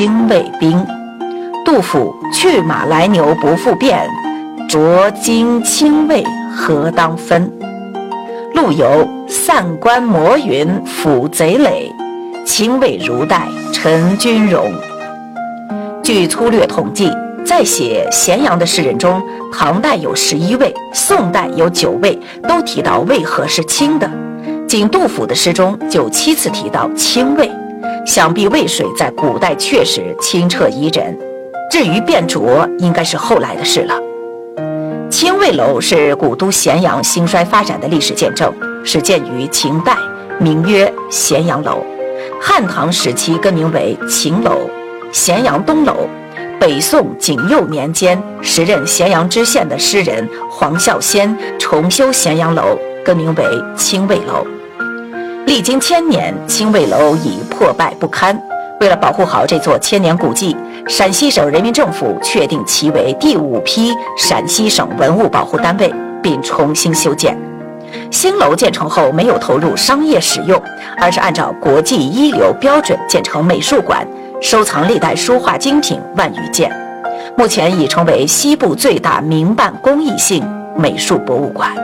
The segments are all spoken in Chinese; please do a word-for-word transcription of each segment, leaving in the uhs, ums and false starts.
精卫兵。杜甫去马来牛不复变，着金清卫何当分。陆游散关摩云抚贼垒，清卫如带陈军容。据粗略统计，在写咸阳的诗人中，唐代有十一位，宋代有九位，都提到渭河是清的。仅杜甫的诗中就七次提到清渭，想必渭水在古代确实清澈宜人。至于变浊，应该是后来的事了。清卫楼是古都咸阳兴衰发展的历史见证，始建于秦代，名曰咸阳楼。汉唐时期更名为秦楼、咸阳东楼。北宋景佑年间，时任咸阳知县的诗人黄孝先重修咸阳楼，更名为清卫楼。历经千年，清卫楼已破败不堪。为了保护好这座千年古迹，陕西省人民政府确定其为第五批陕西省文物保护单位，并重新修建。新楼建成后没有投入商业使用，而是按照国际一流标准建成美术馆，收藏历代书画精品万余件，目前已成为西部最大民办公益性美术博物馆。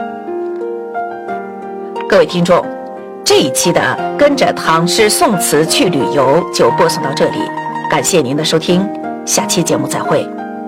各位听众，这一期的跟着唐诗宋词去旅游就播送到这里，感谢您的收听，下期节目再会。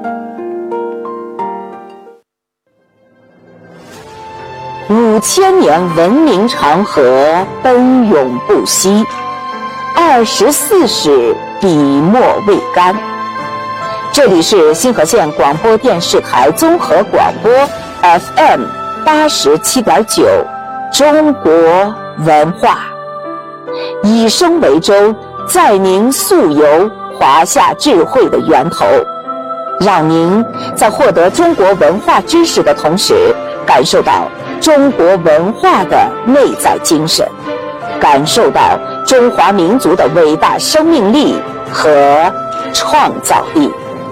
五千年文明长河奔涌不息，二十四史笔墨未干。这里是新河县广播电视台综合广播 F M 八十七点九，中国文化，以声为舟，载您溯游华夏智慧的源头，让您在获得中国文化知识的同时，感受到中国文化的内在精神，感受到中华民族的伟大生命力和创造力。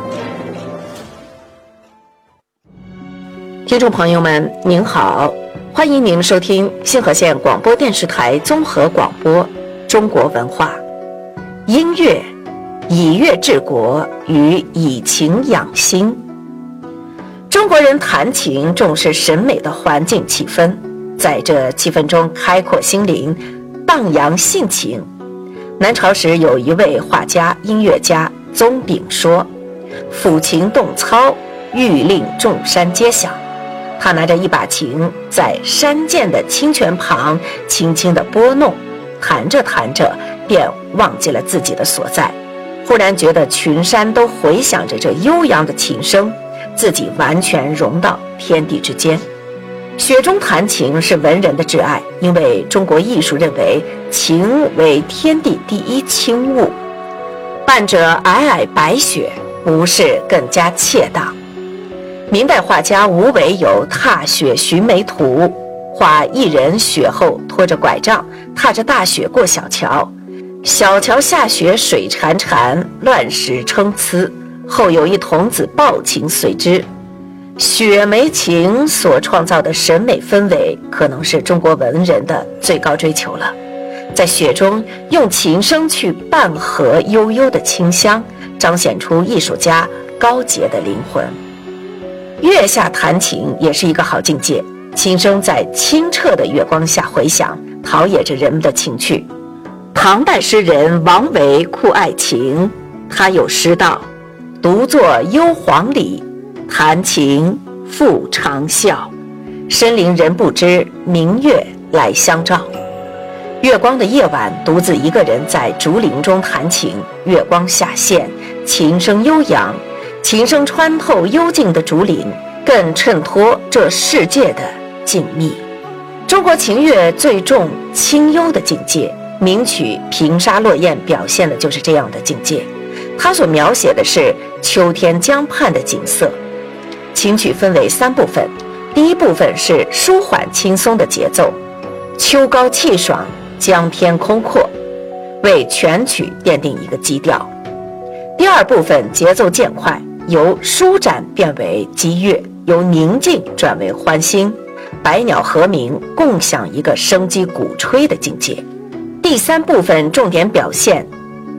听众朋友们您好，欢迎您收听新河县广播电视台综合广播中国文化。音乐以乐治国，与以情养心。中国人弹琴重视审美的环境气氛，在这气氛中开阔心灵，荡扬性情。南朝时有一位画家音乐家宗炳说，抚琴动操，欲令众山皆响。他拿着一把琴，在山涧的清泉旁轻轻地拨弄，弹着弹着便忘记了自己的所在，忽然觉得群山都回响着这悠扬的琴声，自己完全融到天地之间。雪中弹琴是文人的挚爱，因为中国艺术认为琴为天地第一清物，伴着皑皑白雪，不是更加切当。明代画家吴伟有《踏雪寻梅图》，画一人雪后拖着拐杖，踏着大雪过小桥，小桥下雪水潺潺，乱石参差，后有一童子抱琴随之。雪梅琴所创造的审美氛围，可能是中国文人的最高追求了。在雪中用琴声去伴和悠悠的清香，彰显出艺术家高洁的灵魂。月下弹琴也是一个好境界，琴声在清澈的月光下回响，陶冶着人们的情趣。唐代诗人王维酷爱琴，他有诗道：独坐幽篁里，弹琴复长啸，深林人不知，明月来相照。月光的夜晚，独自一个人在竹林中弹琴，月光下陷，琴声悠扬，琴声穿透幽静的竹林，更衬托这世界的静谧。中国琴乐最重清幽的境界，名曲《平沙落雁》表现的就是这样的境界。它所描写的是秋天江畔的景色。琴曲分为三部分，第一部分是舒缓轻松的节奏，秋高气爽，江天空阔，为全曲奠定一个基调。第二部分节奏渐快，由舒展变为激越，由宁静转为欢欣，百鸟和鸣，共享一个生机鼓吹的境界。第三部分重点表现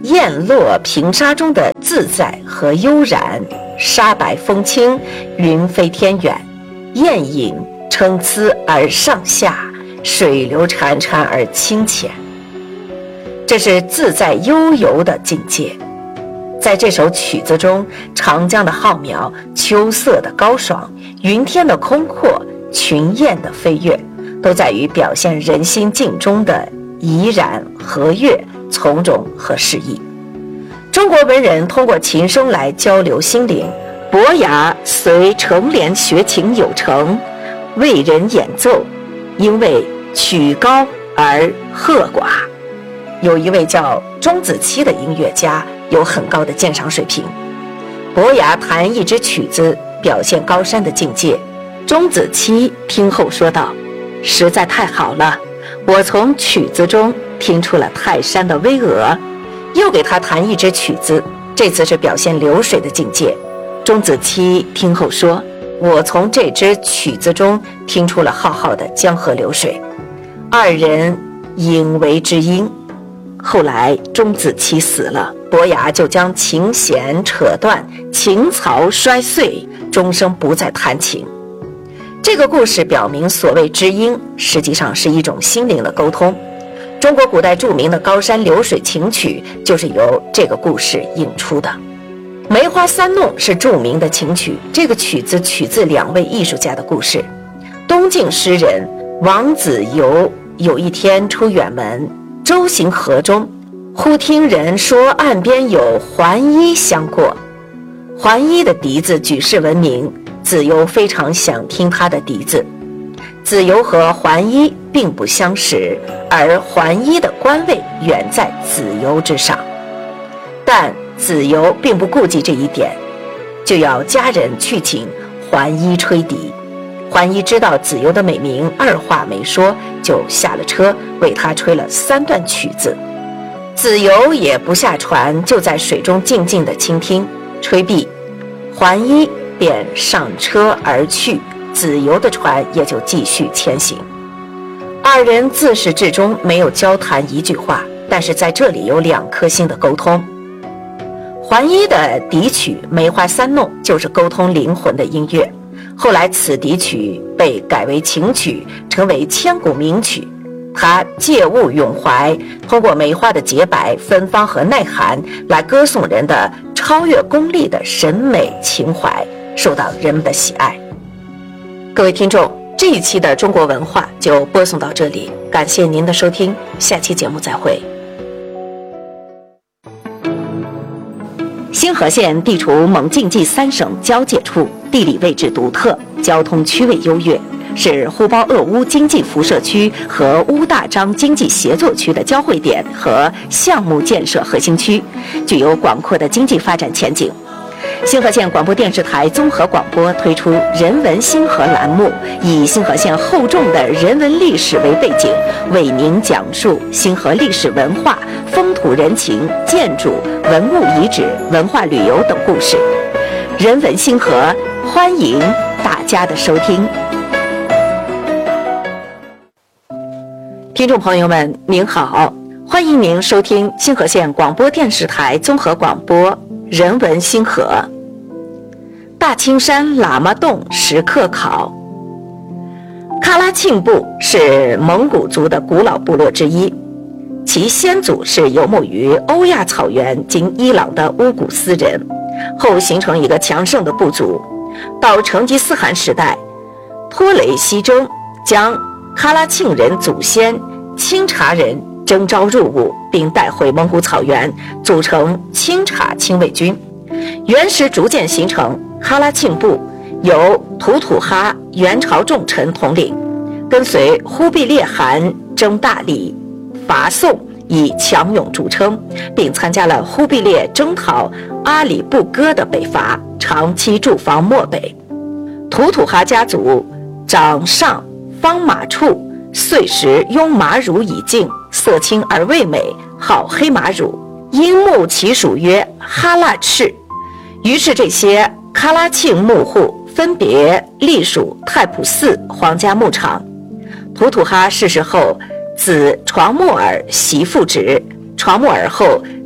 燕落平沙中的自在和悠然，沙白风轻，云飞天远，雁影参差而上下，水流潺潺而清浅。这是自在悠游的境界。在这首曲子中，长江的浩渺，秋色的高爽，云天的空阔，群雁的飞跃，都在于表现人心境中的怡然和悦、从容和适意。中国文人通过琴声来交流心灵，伯牙随成莲学琴有成，为人演奏，因为曲高而和寡。有一位叫钟子期的音乐家，有很高的鉴赏水平。伯牙弹一支曲子，表现高山的境界。钟子期听后说道：“实在太好了，我从曲子中听出了泰山的巍峨。”又给他弹一支曲子，这次是表现流水的境界。钟子期听后说：“我从这支曲子中听出了浩浩的江河流水。”二人引为知音。后来钟子期死了，伯牙就将琴弦扯断，琴槽摔碎，终生不再弹琴。这个故事表明，所谓知音实际上是一种心灵的沟通。中国古代著名的高山流水琴曲就是由这个故事引出的。梅花三弄是著名的琴曲，这个曲子取自两位艺术家的故事。东晋诗人王子猷有一天出远门，舟行河中，忽听人说岸边有桓伊相过。桓伊的笛子举世闻名，子猷非常想听他的笛子。子猷和桓伊并不相识，而桓伊的官位远在子猷之上。但子猷并不顾及这一点，就要家人去请桓伊吹笛。桓伊知道子猷的美名，二话没说就下了车，为他吹了三段曲子。子猷也不下船，就在水中静静地倾听。吹毕，桓伊便上车而去，子猷的船也就继续前行。二人自始至终没有交谈一句话，但是在这里有两颗心的沟通。桓伊的笛曲《梅花三弄》就是沟通灵魂的音乐，后来此笛曲被改为琴曲，成为千古名曲。它借物咏怀，通过梅花的洁白、芬芳和耐寒来歌颂人的超越功利的审美情怀，受到人们的喜爱。各位听众，这一期的中国文化就播送到这里，感谢您的收听，下期节目再会。兴和县地处蒙晋冀三省交界处，地理位置独特，交通区位优越，是呼包鄂乌经济辐射区和乌大张经济协作区的交汇点和项目建设核心区，具有广阔的经济发展前景。兴和县广播电视台综合广播推出人文兴和栏目，以兴和县厚重的人文历史为背景，为您讲述兴和历史文化、风土人情、建筑、文物遗址、文化旅游等故事。人文兴和，欢迎大家的收听。听众朋友们，您好，欢迎您收听兴和县广播电视台综合广播人文兴和。大青山喇嘛洞石刻考。喀拉沁部是蒙古族的古老部落之一，其先祖是游牧于欧亚草原今伊朗的乌古斯人，后形成一个强盛的部族。到成吉思汗时代，托雷西征将喀拉沁人祖先钦察人征召入伍，并带回蒙古草原，组成钦察亲卫军。元时逐渐形成喀拉沁部，由吐土哈元朝重臣统领，跟随忽必烈汗征大理、伐宋，以强勇著称，并参加了忽必烈征讨阿里不哥的北伐，长期驻防漠北。吐土哈家族长上方马处，岁时拥马乳以净，色青而味美，号黑马乳，因牧其属曰哈腊赤。于是这些喀拉沁牧户分别隶属太仆寺皇家牧场。吐土哈逝世后，子床木尔袭父职，床木尔后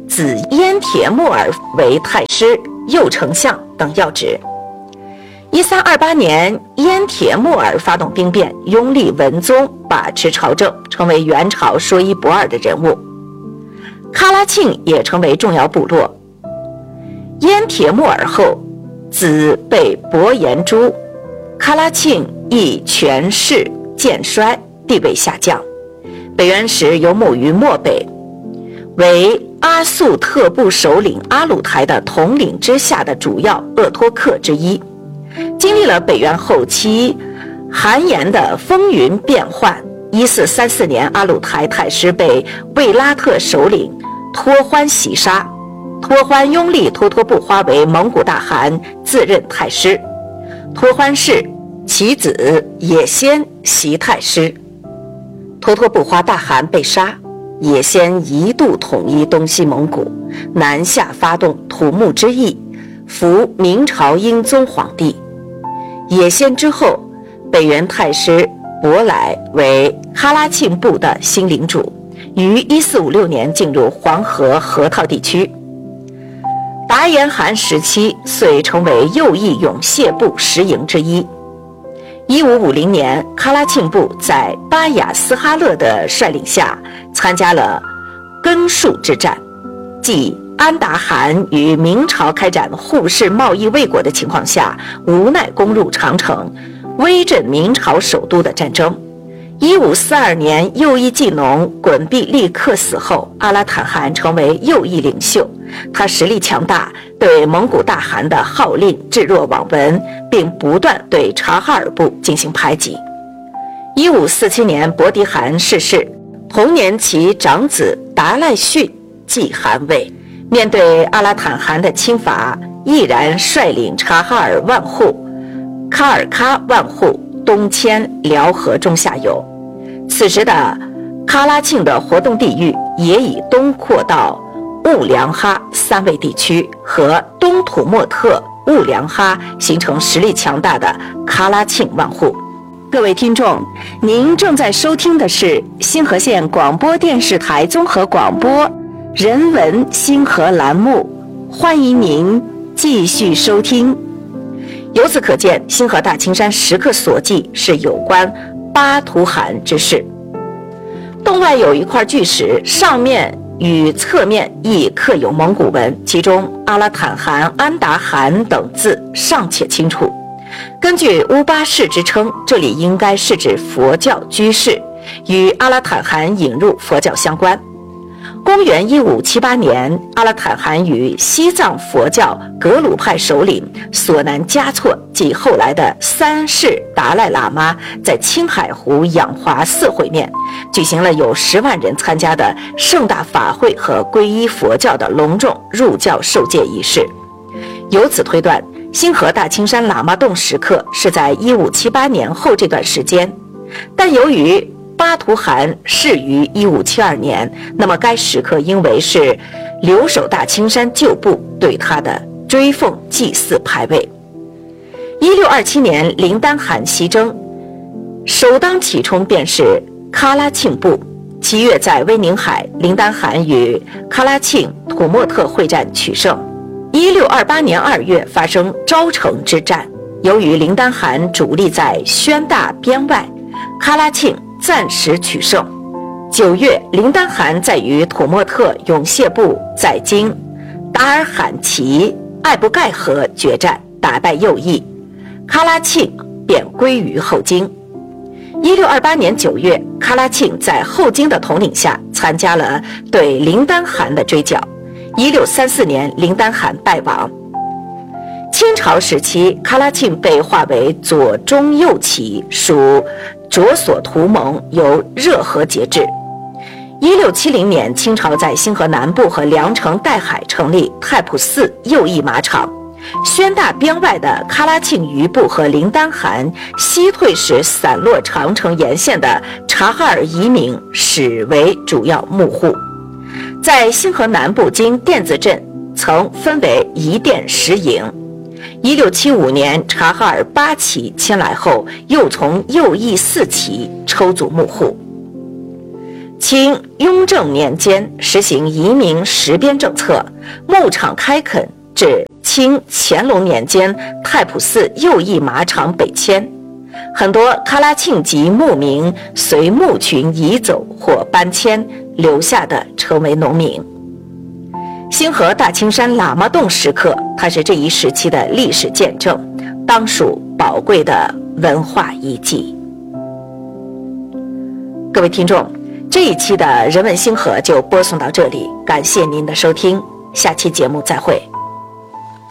子燕铁木儿为太师、右丞相等要职。一三二八年，燕铁木儿发动兵变，拥立文宗，把持朝政，成为元朝说一不二的人物。喀拉沁也成为重要部落。燕铁木儿后，子被伯颜诛，喀拉沁亦权势渐衰，地位下降。北元时游牧于漠北，为阿速特部首领阿鲁台的统领之下的主要鄂托克之一。经历了北元后期韩延的风云变幻，一四三四年，阿鲁台太师被卫拉特首领托欢袭杀，托欢拥立脱脱不花为蒙古大汗，自任太师。托欢氏其子也先袭太师。脱脱不花大汗被杀，也先一度统一东西蒙古，南下发动土木之役，扶明朝英宗皇帝。也先之后，北元太师伯来为喀拉沁部的新领主，于一四五六年进入黄河河套地区。达延汗时期遂成为右翼永谢部十营之一。一五五零年，喀拉沁部在巴雅斯哈勒的率领下参加了根戍之战，即安达汗与明朝开展互市贸易未果的情况下，无奈攻入长城，威震明朝首都的战争。一五四二年，右翼技农滚毕利克死后，阿拉坦汗成为右翼领袖。他实力强大，对蒙古大汗的号令置若罔闻，并不断对察哈尔部进行排挤。一五四七年，伯迪汗逝世，同年其长子达赖逊继汗位。面对阿拉坦汗的侵伐，毅然率领察哈尔万户、喀尔喀万户东迁辽河中下游。此时的喀拉沁的活动地域也已东扩到兀良哈三卫地区和东土默特兀良哈，形成实力强大的喀拉沁万户。各位听众，您正在收听的是新河县广播电视台综合广播人文星河栏目，欢迎您继续收听。由此可见，星河大青山时刻所记是有关巴图汗之事。洞外有一块巨石，上面与侧面亦刻有蒙古文，其中阿拉坦汗、安达汗等字尚且清楚。根据乌巴氏之称，这里应该是指佛教居士，与阿拉坦汗引入佛教相关。公元一五七八年，阿拉坦汗与西藏佛教格鲁派首领索南嘉措及后来的三世达赖喇嘛在青海湖仰华寺会面，举行了有十万人参加的盛大法会和皈依佛教的隆重入教受戒仪式。由此推断，星河大青山喇嘛洞时刻是在一五七八年后这段时间，但由于巴图汗逝于一五七二年，那么该时刻应为是留守大青山旧部对他的追奉祭祀牌位。一六二七年，林丹汗西征，首当其冲便是喀拉沁部。七月在威宁海，林丹汗与喀拉沁、土默特会战取胜。一六二八年二月发生昭城之战，由于林丹汗主力在宣大边外，喀拉沁暂时取胜。九月，林丹汗在与土默特永谢部在京达尔罕旗艾布盖河决战，打败右翼，喀拉沁便归于后金。一六二八年九月，喀拉沁在后金的统领下参加了对林丹汗的追剿。一六三四年，林丹汗败亡。清朝时期，喀拉沁被划为左中右旗，属卓索图盟，由热河节制。一六七零年，清朝在兴河南部和凉城岱海成立太仆寺右翼马场。宣大边外的喀拉沁余部和林丹汗西退时散落长城沿线的察哈尔移民始为主要牧户。在兴河南部经甸子镇曾分为一甸十营。一六七五年，察哈尔八旗迁来后，又从右翼四旗抽组牧户。 清雍正年间实行移民实边政策，牧场开垦，至清乾隆年间太仆寺右翼马场北迁，很多喀拉沁籍牧民随牧群移走或搬迁，留下的成为农民。星河大青山喇嘛洞石刻，它是这一时期的历史见证，当属宝贵的文化遗迹。各位听众，这一期的人文星河就播送到这里，感谢您的收听，下期节目再会。